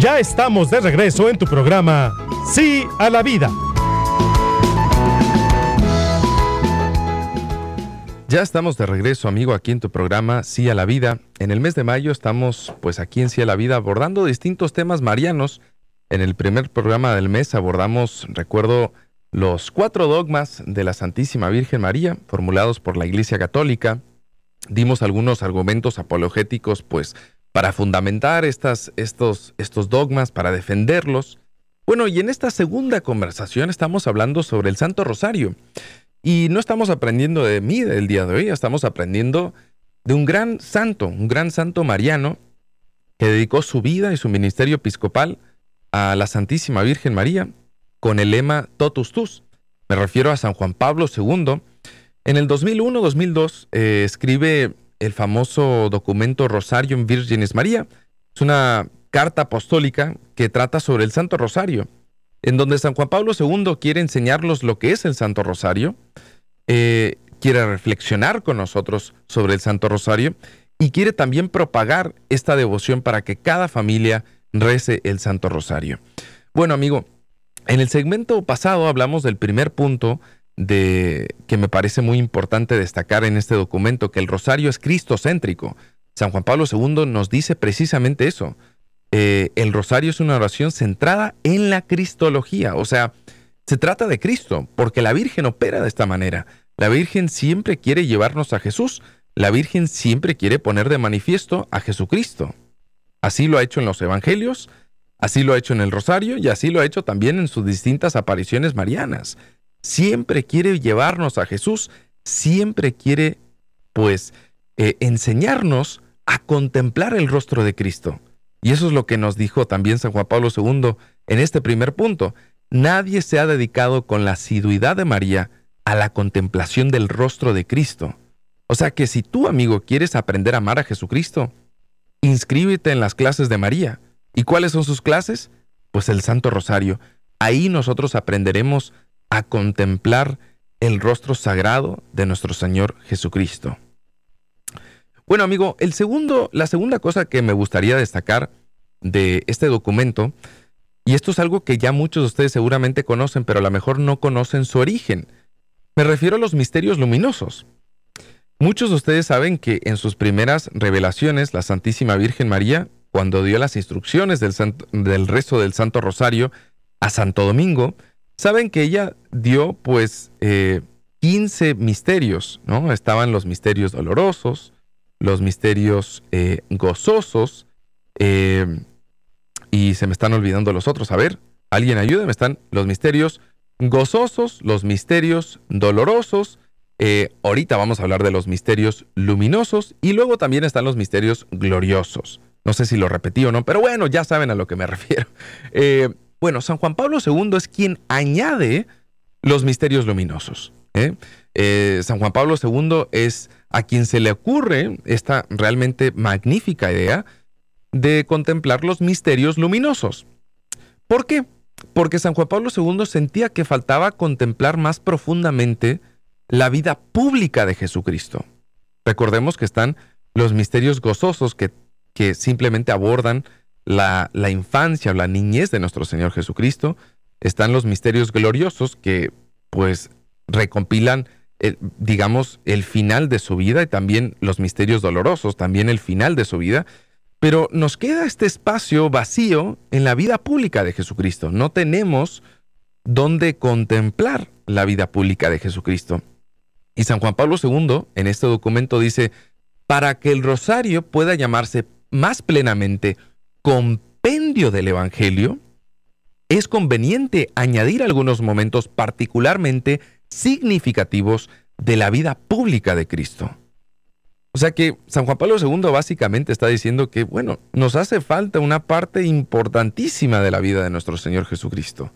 Ya estamos de regreso en tu programa Sí a la Vida. Ya estamos de regreso, amigo, aquí en tu programa Sí a la Vida. En el mes de mayo estamos, pues aquí en Sí a la Vida, abordando distintos temas marianos. En el primer programa del mes abordamos, recuerdo, los 4 dogmas de la Santísima Virgen María, formulados por la Iglesia Católica. Dimos algunos argumentos apologéticos, pues, para fundamentar estos dogmas, para defenderlos. Bueno, y en esta segunda conversación estamos hablando sobre el Santo Rosario. Y no estamos aprendiendo de mí del día de hoy, estamos aprendiendo de un gran santo mariano, que dedicó su vida y su ministerio episcopal a la Santísima Virgen María, con el lema Totus Tus. Me refiero a San Juan Pablo II. En el 2001-2002 escribe el famoso documento Rosarium Virginis Maria. Es una carta apostólica que trata sobre el Santo Rosario, en donde San Juan Pablo II quiere enseñarnos lo que es el Santo Rosario, quiere reflexionar con nosotros sobre el Santo Rosario y quiere también propagar esta devoción para que cada familia rece el Santo Rosario. Bueno, amigo, en el segmento pasado hablamos del primer punto que me parece muy importante destacar en este documento, que el rosario es cristocéntrico. San Juan Pablo II nos dice precisamente eso. El rosario es una oración centrada en la cristología, o sea, se trata de Cristo, porque la Virgen opera de esta manera. La Virgen siempre quiere llevarnos a Jesús, la Virgen siempre quiere poner de manifiesto a Jesucristo. Así lo ha hecho en los evangelios, así lo ha hecho en el rosario y así lo ha hecho también en sus distintas apariciones marianas. Siempre quiere llevarnos a Jesús, siempre quiere, pues, enseñarnos a contemplar el rostro de Cristo. Y eso es lo que nos dijo también San Juan Pablo II en este primer punto. Nadie se ha dedicado con la asiduidad de María a la contemplación del rostro de Cristo. O sea que si tú, amigo, quieres aprender a amar a Jesucristo, inscríbete en las clases de María. ¿Y cuáles son sus clases? Pues el Santo Rosario. Ahí nosotros aprenderemos a contemplar el rostro sagrado de nuestro Señor Jesucristo. Bueno, amigo, la segunda cosa que me gustaría destacar de este documento, y esto es algo que ya muchos de ustedes seguramente conocen, pero a lo mejor no conocen su origen. Me refiero a los misterios luminosos. Muchos de ustedes saben que en sus primeras revelaciones, la Santísima Virgen María, cuando dio las instrucciones del rezo del Santo Rosario a Santo Domingo, saben que ella dio, 15 misterios, ¿no? Estaban los misterios dolorosos, los misterios gozosos, y se me están olvidando los otros. A ver, alguien ayúdeme. Están los misterios gozosos, los misterios dolorosos. Ahorita vamos a hablar de los misterios luminosos y luego también están los misterios gloriosos. No sé si lo repetí o no, pero bueno, ya saben a lo que me refiero. Bueno, San Juan Pablo II es quien añade los misterios luminosos. San Juan Pablo II es a quien se le ocurre esta realmente magnífica idea de contemplar los misterios luminosos. ¿Por qué? Porque San Juan Pablo II sentía que faltaba contemplar más profundamente la vida pública de Jesucristo. Recordemos que están los misterios gozosos que simplemente abordan la infancia o la niñez de nuestro Señor Jesucristo. Están los misterios gloriosos que pues recompilan el final de su vida, y también los misterios dolorosos, también el final de su vida. Pero nos queda este espacio vacío en la vida pública de Jesucristo. No tenemos dónde contemplar la vida pública de Jesucristo. Y San Juan Pablo II en este documento dice: para que el rosario pueda llamarse más plenamente compendio del Evangelio, es conveniente añadir algunos momentos particularmente significativos de la vida pública de Cristo. O sea que San Juan Pablo II básicamente está diciendo que, bueno, nos hace falta una parte importantísima de la vida de nuestro Señor Jesucristo.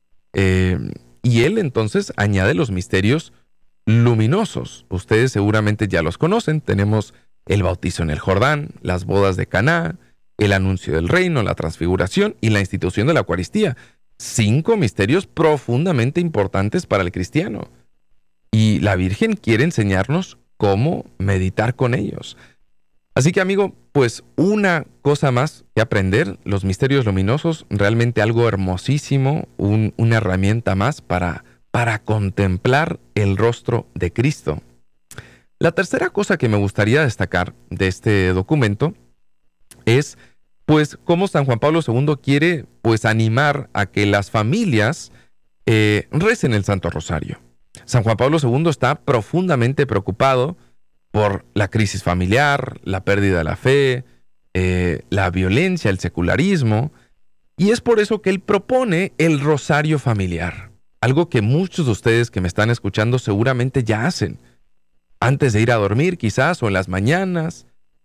Y él entonces añade los misterios luminosos. Ustedes seguramente ya los conocen. Tenemos el bautizo en el Jordán, las bodas de Caná, el anuncio del reino, la transfiguración y la institución de la Eucaristía. 5 misterios profundamente importantes para el cristiano. Y la Virgen quiere enseñarnos cómo meditar con ellos. Así que amigo, pues una cosa más que aprender, los misterios luminosos, realmente algo hermosísimo, una herramienta más para contemplar el rostro de Cristo. La tercera cosa que me gustaría destacar de este documento es pues cómo San Juan Pablo II quiere pues animar a que las familias recen el Santo Rosario. San Juan Pablo II está profundamente preocupado por la crisis familiar, la pérdida de la fe, la violencia, el secularismo, y es por eso que él propone el rosario familiar, algo que muchos de ustedes que me están escuchando seguramente ya hacen, antes de ir a dormir quizás o en las mañanas,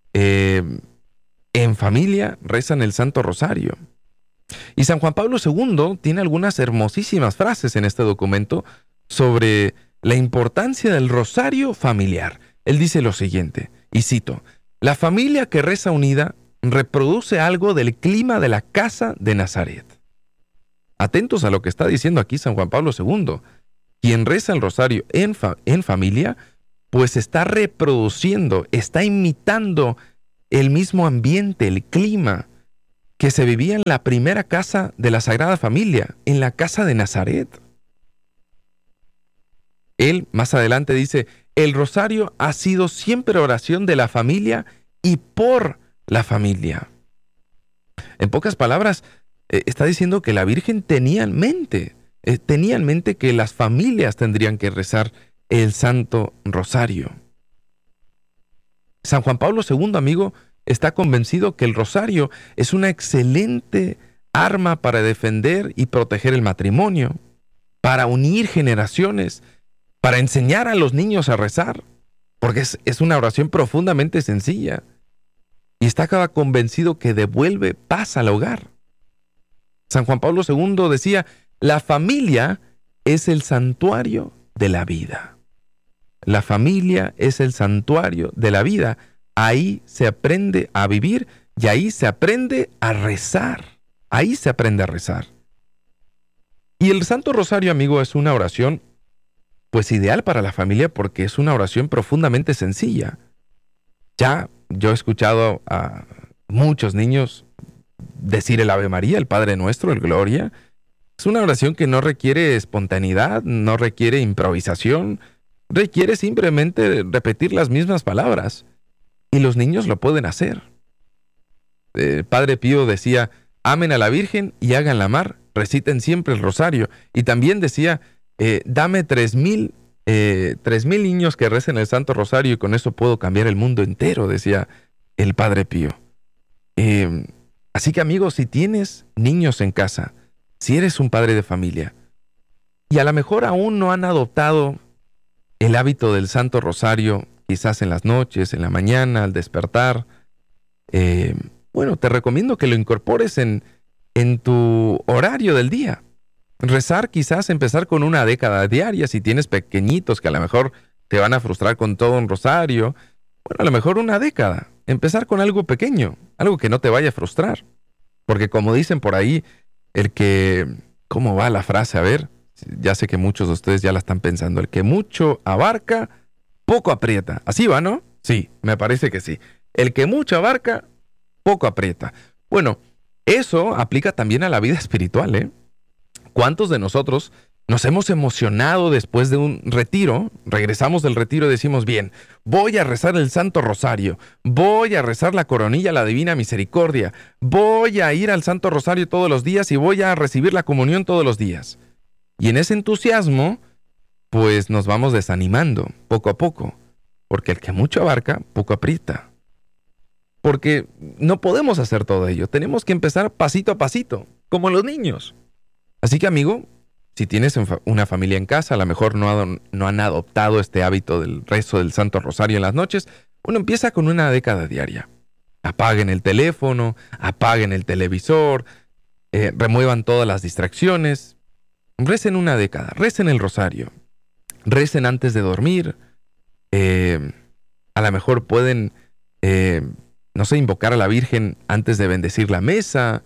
en familia rezan el Santo Rosario. Y San Juan Pablo II tiene algunas hermosísimas frases en este documento sobre la importancia del rosario familiar. Él dice lo siguiente, y cito, «La familia que reza unida reproduce algo del clima de la casa de Nazaret». Atentos a lo que está diciendo aquí San Juan Pablo II. Quien reza el rosario en familia, pues está reproduciendo, está imitando el mismo ambiente, el clima que se vivía en la primera casa de la Sagrada Familia, en la casa de Nazaret. Él más adelante dice, el rosario ha sido siempre oración de la familia y por la familia. En pocas palabras, está diciendo que la Virgen tenía en mente que las familias tendrían que rezar el Santo Rosario. San Juan Pablo II, amigo, está convencido que el rosario es una excelente arma para defender y proteger el matrimonio, para unir generaciones, para enseñar a los niños a rezar, porque es una oración profundamente sencilla. Y está convencido que devuelve paz al hogar. San Juan Pablo II decía, la familia es el santuario de la vida. La familia es el santuario de la vida. Ahí se aprende a vivir y ahí se aprende a rezar. Ahí se aprende a rezar. Y el Santo Rosario, amigo, es una oración pues ideal para la familia porque es una oración profundamente sencilla. Ya yo he escuchado a muchos niños decir el Ave María, el Padre Nuestro, el Gloria. Es una oración que no requiere espontaneidad, no requiere improvisación, requiere simplemente repetir las mismas palabras. Y los niños lo pueden hacer. El Padre Pío decía, amen a la Virgen y háganla amar, reciten siempre el rosario. Y también decía, dame 3,000 niños que recen el Santo Rosario y con eso puedo cambiar el mundo entero, decía el Padre Pío. Así que amigos, si tienes niños en casa, si eres un padre de familia, y a lo mejor aún no han adoptado el hábito del Santo Rosario, quizás en las noches, en la mañana, al despertar, bueno, te recomiendo que lo incorpores en tu horario del día. Rezar, quizás empezar con una década diaria, si tienes pequeñitos que a lo mejor te van a frustrar con todo un rosario, bueno, a lo mejor una década. Empezar con algo pequeño, algo que no te vaya a frustrar. Porque como dicen por ahí, ¿cómo va la frase? A ver, ya sé que muchos de ustedes ya la están pensando. El que mucho abarca, poco aprieta. Así va, ¿no? Sí, me parece que sí. El que mucho abarca, poco aprieta. Bueno, eso aplica también a la vida espiritual, ¿eh? ¿Cuántos de nosotros nos hemos emocionado después de un retiro? Regresamos del retiro y decimos, bien, voy a rezar el Santo Rosario, voy a rezar la coronilla, la Divina Misericordia, voy a ir al Santo Rosario todos los días y voy a recibir la comunión todos los días. Y en ese entusiasmo, pues nos vamos desanimando poco a poco, porque el que mucho abarca, poco aprieta. Porque no podemos hacer todo ello, tenemos que empezar pasito a pasito, como los niños. Así que, amigo, si tienes una familia en casa, a lo mejor no han adoptado este hábito del rezo del Santo Rosario en las noches, bueno, empieza con una década diaria. Apaguen el teléfono, apaguen el televisor, remuevan todas las distracciones. Recen una década, recen el rosario, recen antes de dormir. A lo mejor pueden, no sé, invocar a la Virgen antes de bendecir la mesa.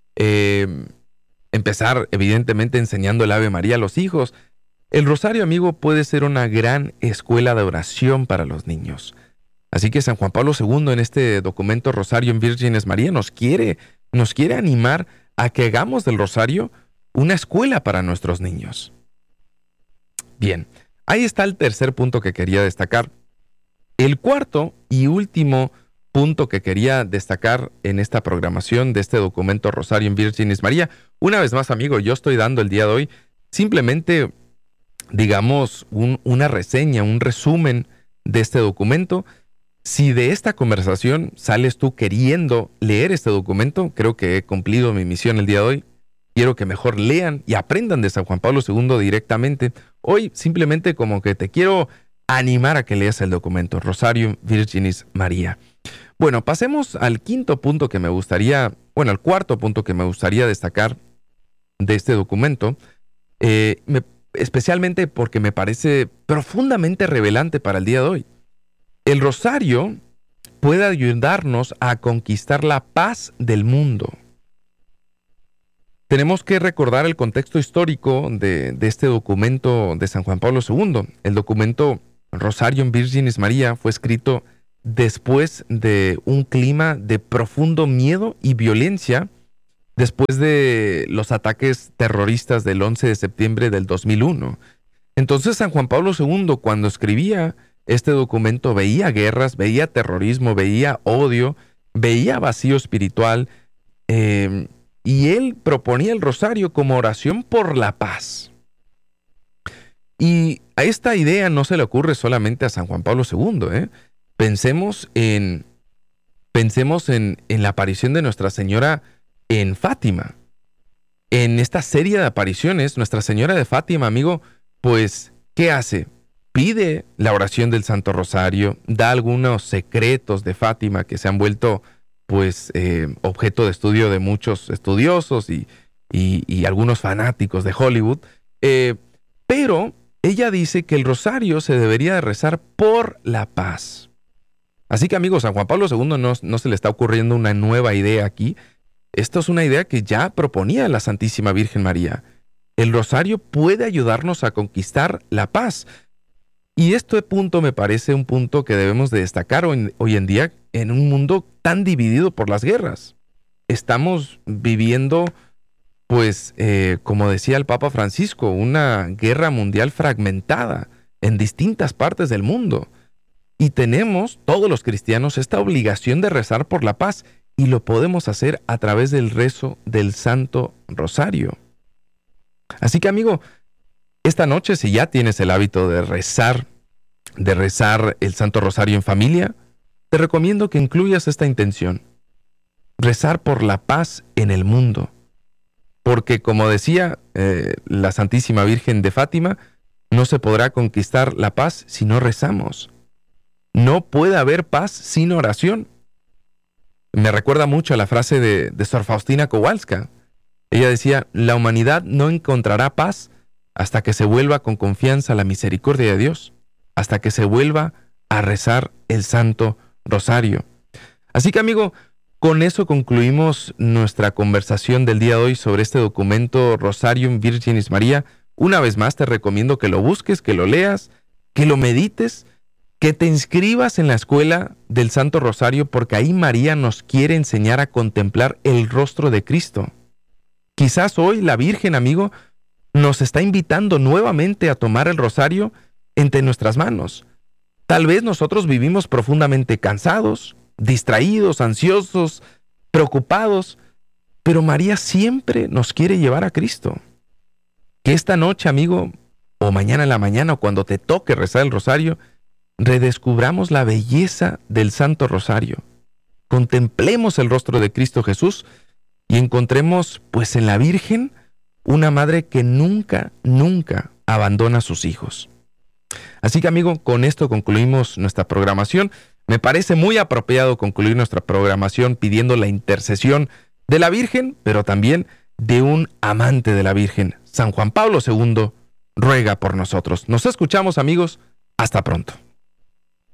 Empezar, evidentemente, enseñando el Ave María a los hijos. El rosario, amigo, puede ser una gran escuela de oración para los niños. Así que San Juan Pablo II en este documento Rosarium Virginis Maria nos quiere animar a que hagamos del rosario una escuela para nuestros niños. Bien, ahí está el tercer punto que quería destacar. El cuarto y último punto que quería destacar en esta programación de este documento Rosarium Virginis Maria, una vez más, amigo, yo estoy dando el día de hoy simplemente, digamos, una reseña, un resumen de este documento. Si de esta conversación sales tú queriendo leer este documento, creo que he cumplido mi misión el día de hoy. Quiero que mejor lean y aprendan de San Juan Pablo II directamente. Hoy simplemente como que te quiero animar a que leas el documento Rosarium Virginis Maria. Bueno, pasemos al cuarto punto que me gustaría destacar de este documento, especialmente porque me parece profundamente revelante para el día de hoy. El rosario puede ayudarnos a conquistar la paz del mundo. Tenemos que recordar el contexto histórico de este documento de San Juan Pablo II. El documento Rosarium Virginis Maria fue escrito después de un clima de profundo miedo y violencia, después de los ataques terroristas del 11 de septiembre del 2001. Entonces San Juan Pablo II, cuando escribía este documento, veía guerras, veía terrorismo, veía odio, veía vacío espiritual, y él proponía el rosario como oración por la paz. Y a esta idea no se le ocurre solamente a San Juan Pablo II, Pensemos en la aparición de Nuestra Señora en Fátima. En esta serie de apariciones, Nuestra Señora de Fátima, amigo, pues, ¿qué hace? Pide la oración del Santo Rosario, da algunos secretos de Fátima que se han vuelto, pues, objeto de estudio de muchos estudiosos y algunos fanáticos de Hollywood. Pero ella dice que el rosario se debería de rezar por la paz. Así que, amigos, a Juan Pablo II no se le está ocurriendo una nueva idea aquí. Esto es una idea que ya proponía la Santísima Virgen María. El rosario puede ayudarnos a conquistar la paz. Y este punto me parece un punto que debemos de destacar hoy en día en un mundo tan dividido por las guerras. Estamos viviendo, pues, como decía el Papa Francisco, una guerra mundial fragmentada en distintas partes del mundo. Y tenemos, todos los cristianos, esta obligación de rezar por la paz, y lo podemos hacer a través del rezo del Santo Rosario. Así que, amigo, esta noche, si ya tienes el hábito de rezar el Santo Rosario en familia, te recomiendo que incluyas esta intención: rezar por la paz en el mundo. Porque, como decía la Santísima Virgen de Fátima, no se podrá conquistar la paz si no rezamos. No puede haber paz sin oración. Me recuerda mucho a la frase de Sor Faustina Kowalska. Ella decía: la humanidad no encontrará paz hasta que se vuelva con confianza a la misericordia de Dios, hasta que se vuelva a rezar el Santo Rosario. Así que, amigo, con eso concluimos nuestra conversación del día de hoy sobre este documento Rosarium Virginis Maria. Una vez más te recomiendo que lo busques, que lo leas, que lo medites, que te inscribas en la escuela del Santo Rosario, porque ahí María nos quiere enseñar a contemplar el rostro de Cristo. Quizás hoy la Virgen, amigo, nos está invitando nuevamente a tomar el rosario entre nuestras manos. Tal vez nosotros vivimos profundamente cansados, distraídos, ansiosos, preocupados, pero María siempre nos quiere llevar a Cristo. Que esta noche, amigo, o mañana en la mañana, o cuando te toque rezar el rosario, redescubramos la belleza del Santo Rosario. Contemplemos el rostro de Cristo Jesús y encontremos, pues, en la Virgen una madre que nunca, nunca abandona a sus hijos. Así que, amigo, con esto concluimos nuestra programación. Me parece muy apropiado concluir nuestra programación pidiendo la intercesión de la Virgen, pero también de un amante de la Virgen. San Juan Pablo II ruega por nosotros. Nos escuchamos, amigos. Hasta pronto.